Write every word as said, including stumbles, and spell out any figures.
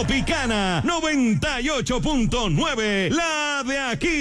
Tropicana noventa y ocho punto nueve, la de aquí.